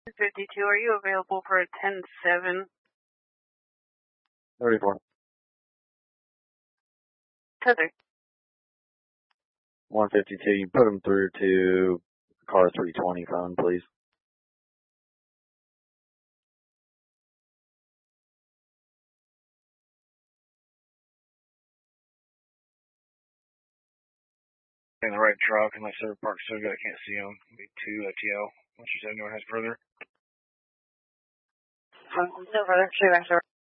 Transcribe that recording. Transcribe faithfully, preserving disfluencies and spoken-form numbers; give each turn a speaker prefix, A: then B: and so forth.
A: fifty-two, are you available for a ten seven?
B: thirty-four.
A: Tether.
B: one fifty-two, you put them through to car three twenty phone, please.
C: In the right truck, unless they're parked so good I can't see them. It'll be two F T L. Once you said no one has further.
A: Um, no further. Show you back to